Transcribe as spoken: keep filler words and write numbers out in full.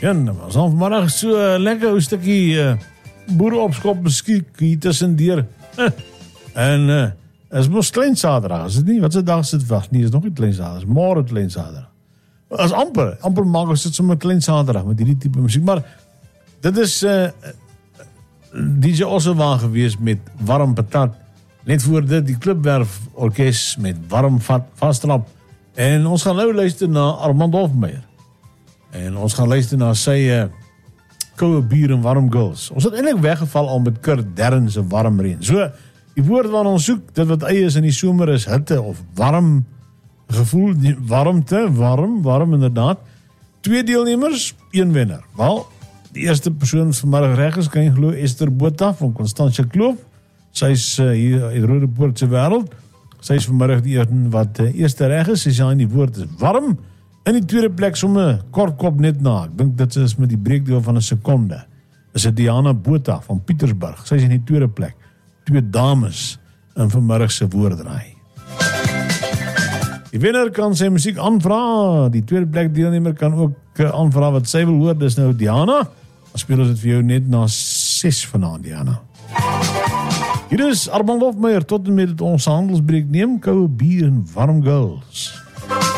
En ons gaan vanmiddag so 'n lekker ou stukkie uh, boereopskop beskiek hier tussendeur. En uh, is mos klein Saterdag, is dit nie? Wat se dag is dit vandag? Nee, is nog nie klein Saterdag, is môre klein Saterdag. As amper, amper maak ons dit sommer klein Saterdag met hierdie tipe musiek, maar dit is uh, D J Osselwaan gewees met Warm Patat. Net voor dit die Klipwerf Orkes met Warm Vastrap. En ons gaan nou luister na Armand Hofmeyer. En ons gaan luister na sy uh, Koue Bier en Warm Girls. Ons het eintlik weggeval al met Kurt Derren se Warm Reën. So, die woord wat ons soek, dit wat eie is in die somer is hitte of warm gevoel, die warmte, warm, warm inderdaad. Twee deelnemers, een wenner. Wel, die eerste persoon vanmiddag reg is, kan jy glo, Esther Botha van Constantia Kloof. Sy is uh, hier in Roodepoort se wêreld. Sy is vanmiddag die een wat uh, eerste reg is. Sy sê in die woord is warm. In die tweede plek somme kort kop net na. Ek dink dit is met die breekdeel van 'n sekonde. Is dit Diana Botha van Pietersburg. Sy is in die tweede plek. Twee dames in vanmiddag se woorddraai. Die wenner kan sy musiek aanvra. Die tweede plek deelnemer kan ook uh, aanvra wat sy wil hoor. Dis nou Diana. Dan speel ons dit vir jou net na ses vanaand, Diana. Hier is Armand Hofmeyer tot en met ons handelsbreek neem. Koue Bier en Warm Girls.